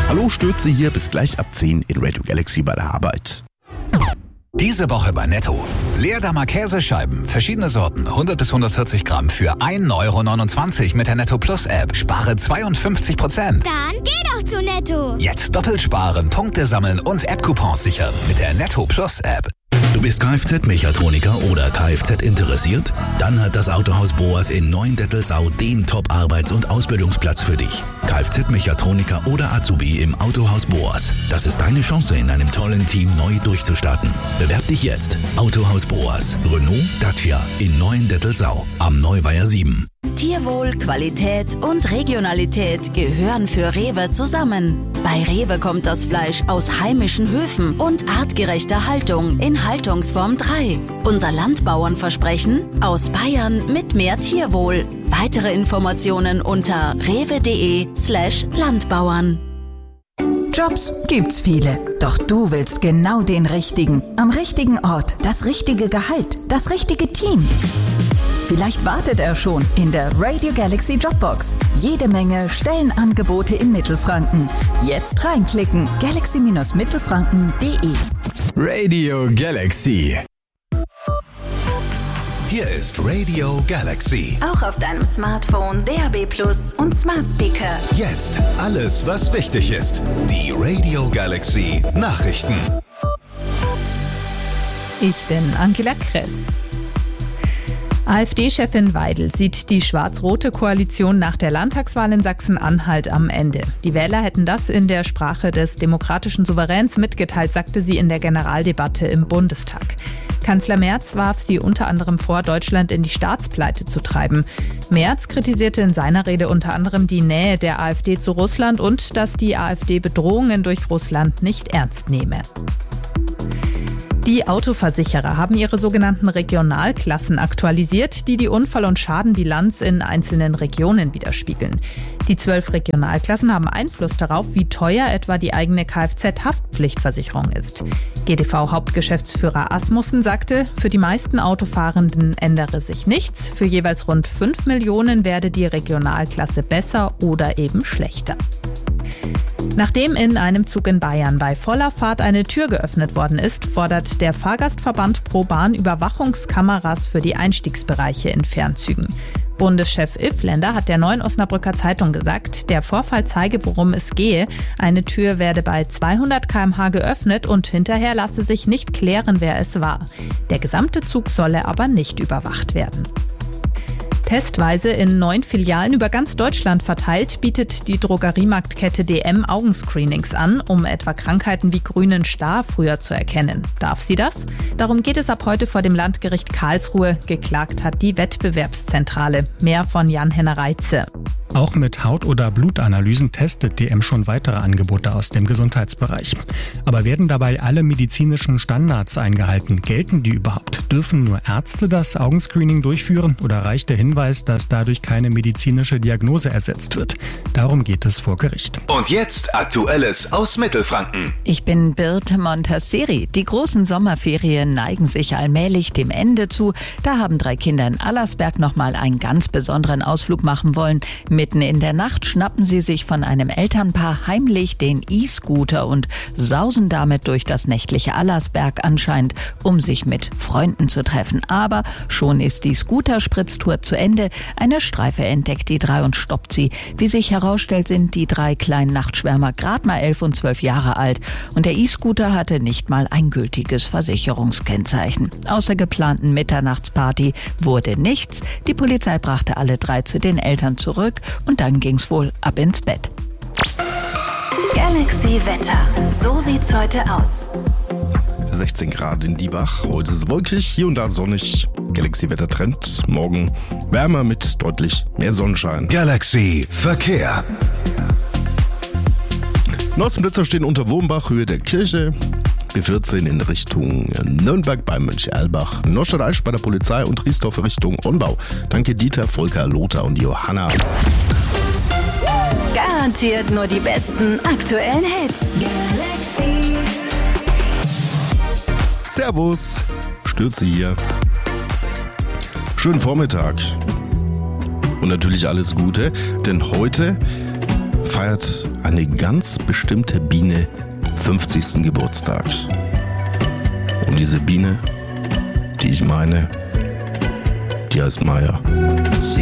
Hallo, Stürze hier, bis gleich ab 10 in Radio Galaxy bei der Arbeit. Diese Woche bei Netto. Leerdammer Käsescheiben, verschiedene Sorten, 100 bis 140 Gramm für 1,29 € mit der Netto Plus App. Spare 52%. Dann geh doch zu Netto. Jetzt doppelt sparen, Punkte sammeln und App-Coupons sichern mit der Netto Plus App. Du bist Kfz-Mechatroniker oder Kfz interessiert? Dann hat das Autohaus Boas in Neuendettelsau den Top-Arbeits- und Ausbildungsplatz für dich. Kfz-Mechatroniker oder Azubi im Autohaus Boas. Das ist deine Chance, in einem tollen Team neu durchzustarten. Bewerb dich jetzt. Autohaus Boas. Renault, Dacia in Neuendettelsau am Neuweiher 7. Tierwohl, Qualität und Regionalität gehören für Rewe zusammen. Bei Rewe kommt das Fleisch aus heimischen Höfen und artgerechter Haltung in Haltungsform 3. Unser Landbauernversprechen: aus Bayern mit mehr Tierwohl. Weitere Informationen unter rewe.de/Landbauern. Jobs gibt's viele, doch du willst genau den richtigen. Am richtigen Ort, das richtige Gehalt, das richtige Team. Vielleicht wartet er schon in der Radio Galaxy Jobbox. Jede Menge Stellenangebote in Mittelfranken. Jetzt reinklicken. galaxy-mittelfranken.de. Radio Galaxy. Hier ist Radio Galaxy. Auch auf deinem Smartphone, DAB+ und Smart Speaker. Jetzt alles, was wichtig ist. Die Radio Galaxy Nachrichten. Ich bin Angela Kress. AfD-Chefin Weidel sieht die schwarz-rote Koalition nach der Landtagswahl in Sachsen-Anhalt am Ende. Die Wähler hätten das in der Sprache des demokratischen Souveräns mitgeteilt, sagte sie in der Generaldebatte im Bundestag. Kanzler Merz warf sie unter anderem vor, Deutschland in die Staatspleite zu treiben. Merz kritisierte in seiner Rede unter anderem die Nähe der AfD zu Russland und dass die AfD Bedrohungen durch Russland nicht ernst nehme. Die Autoversicherer haben ihre sogenannten Regionalklassen aktualisiert, die die Unfall- und Schadenbilanz in einzelnen Regionen widerspiegeln. Die 12 Regionalklassen haben Einfluss darauf, wie teuer etwa die eigene Kfz-Haftpflichtversicherung ist. GDV-Hauptgeschäftsführer Asmussen sagte, für die meisten Autofahrenden ändere sich nichts. Für jeweils rund 5 Millionen werde die Regionalklasse besser oder eben schlechter. Nachdem in einem Zug in Bayern bei voller Fahrt eine Tür geöffnet worden ist, fordert der Fahrgastverband ProBahn Überwachungskameras für die Einstiegsbereiche in Fernzügen. Bundeschef Ifländer hat der Neuen Osnabrücker Zeitung gesagt, der Vorfall zeige, worum es gehe. Eine Tür werde bei 200 km/h geöffnet und hinterher lasse sich nicht klären, wer es war. Der gesamte Zug solle aber nicht überwacht werden. Testweise in 9 Filialen über ganz Deutschland verteilt, bietet die Drogeriemarktkette DM Augenscreenings an, um etwa Krankheiten wie grünen Star früher zu erkennen. Darf sie das? Darum geht es ab heute vor dem Landgericht Karlsruhe. Geklagt hat die Wettbewerbszentrale. Mehr von Jan-Henner Reitze. Auch mit Haut- oder Blutanalysen testet DM schon weitere Angebote aus dem Gesundheitsbereich. Aber werden dabei alle medizinischen Standards eingehalten? Gelten die überhaupt? Dürfen nur Ärzte das Augenscreening durchführen oder reicht der Hinweis, dass dadurch keine medizinische Diagnose ersetzt wird? Darum geht es vor Gericht. Und jetzt Aktuelles aus Mittelfranken. Ich bin Birte Montasseri. Die großen Sommerferien neigen sich allmählich dem Ende zu. Da haben 3 Kinder in Allersberg nochmal einen ganz besonderen Ausflug machen wollen. Mitten in der Nacht schnappen sie sich von einem Elternpaar heimlich den E-Scooter und sausen damit durch das nächtliche Allersberg anscheinend, um sich mit Freunden zu treffen. Aber schon ist die Scooterspritztour zu Ende. Eine Streife entdeckt die 3 und stoppt sie. Wie sich herausstellt, sind die 3 kleinen Nachtschwärmer gerade mal 11 und 12 Jahre alt. Und der E-Scooter hatte nicht mal ein gültiges Versicherungskennzeichen. Aus der geplanten Mitternachtsparty wurde nichts. Die Polizei brachte alle 3 zu den Eltern zurück. Und dann ging's wohl ab ins Bett. Galaxy Wetter. So sieht's heute aus. 16 Grad in Diebach. Heute ist es wolkig, hier und da sonnig. Galaxy Wetter Trend. Morgen wärmer mit deutlich mehr Sonnenschein. Galaxy Verkehr. Nordspitzer stehen unter Wurmbach, Höhe der Kirche. B14 in Richtung Nürnberg bei Möncherlbach. Neustadt-Aisch bei der Polizei und Riesdorf Richtung Onbau. Danke Dieter, Volker, Lothar und Johanna. Garantiert nur die besten aktuellen Hits. Galaxy. Servus, Stürze hier. Schönen Vormittag. Und natürlich alles Gute, denn heute feiert eine ganz bestimmte Biene 50. Geburtstag. Und diese Biene, die ich meine, die heißt Maya.